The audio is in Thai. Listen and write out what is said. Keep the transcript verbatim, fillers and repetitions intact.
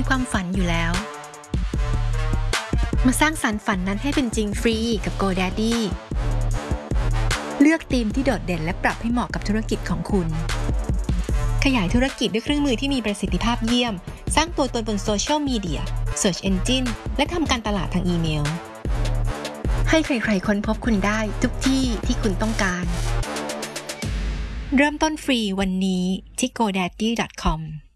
มีความฝันอยู่แล้วมาสร้างสรรค์ฝันนั้นให้เป็นจริงฟรีกับ GoDaddy เลือกธีมที่โดดเด่นและปรับให้เหมาะกับธุรกิจของคุณขยายธุรกิจด้วยเครื่องมือที่มีประสิทธิภาพเยี่ยมสร้างตัวตนบนโซเชียลมีเดีย Search Engine และทำการตลาดทางอีเมลให้ใครๆค้นพบคุณได้ทุกที่ที่คุณต้องการเริ่มต้นฟรีวันนี้ที่ โกแดดดี้ ดอท คอม